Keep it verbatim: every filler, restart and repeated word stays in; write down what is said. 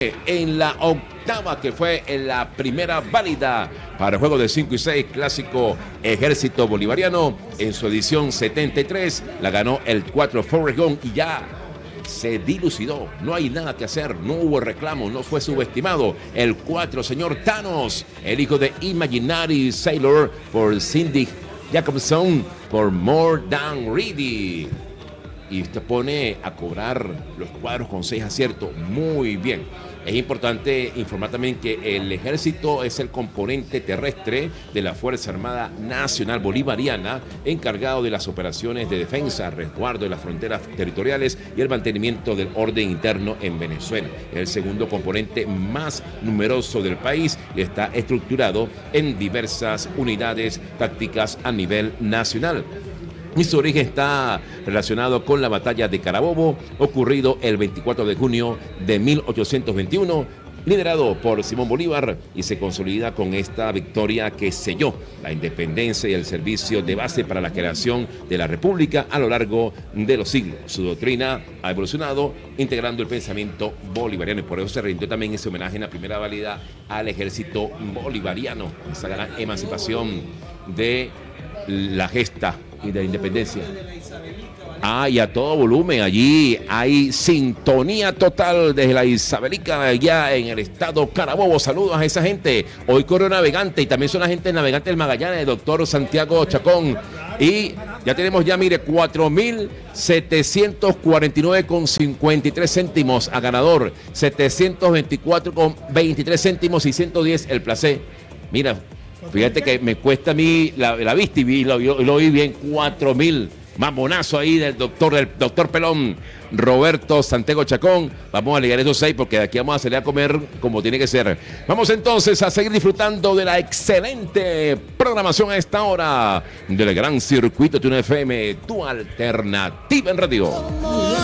En la octava, que fue en la primera válida para el juego de cinco y seis clásico Ejército Bolivariano, en su edición setenta y tres, la ganó el cuatro Forrest Gump y ya se dilucidó, no hay nada que hacer, no hubo reclamo, no fue subestimado. El cuatro, señor Thanos, el hijo de Imaginary Sailor, por Cindy Jacobson, por More Than Ready. Y usted pone a cobrar los cuadros con seis aciertos. Muy bien. Es importante informar también que el ejército es el componente terrestre de la Fuerza Armada Nacional Bolivariana, encargado de las operaciones de defensa, resguardo de las fronteras territoriales y el mantenimiento del orden interno en Venezuela. Es el segundo componente más numeroso del país y está estructurado en diversas unidades tácticas a nivel nacional. Y su origen está relacionado con la batalla de Carabobo, ocurrido el veinticuatro de junio de mil ochocientos veintiuno, liderado por Simón Bolívar, y se consolida con esta victoria que selló la independencia y el servicio de base para la creación de la República a lo largo de los siglos. Su doctrina ha evolucionado, integrando el pensamiento bolivariano, y por eso se rindió también ese homenaje en la primera válida al ejército bolivariano, esa gran emancipación de la gesta y de la independencia. Ah, y a todo volumen, allí hay sintonía total desde la Isabelica, allá en el estado Carabobo. Saludos a esa gente. Hoy corre navegante y también son la gente navegante del Magallanes, el doctor Santiago Chacón. Y ya tenemos ya, mire, cuatro mil setecientos cuarenta y nueve con cincuenta y tres céntimos a ganador, setecientos veinticuatro con veintitrés céntimos y ciento diez el placé. Mira, fíjate que me cuesta a mí la, la vista y vi, lo, lo vi bien, cuatro mil. Mamonazo ahí del doctor, del doctor Pelón, Roberto Santiago Chacón. Vamos a ligar esos seis porque de aquí vamos a salir a comer como tiene que ser. Vamos entonces a seguir disfrutando de la excelente programación a esta hora del gran circuito de Tuna F M, tu alternativa en radio.